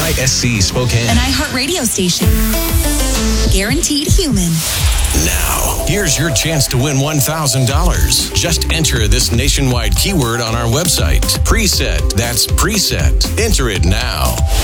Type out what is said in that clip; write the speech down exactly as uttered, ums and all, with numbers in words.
K I S C Spokane. An iHeartRadio station. Guaranteed human. Now, here's your chance to win one thousand dollars. Just enter this nationwide keyword on our website. Preset. That's preset. Enter it now.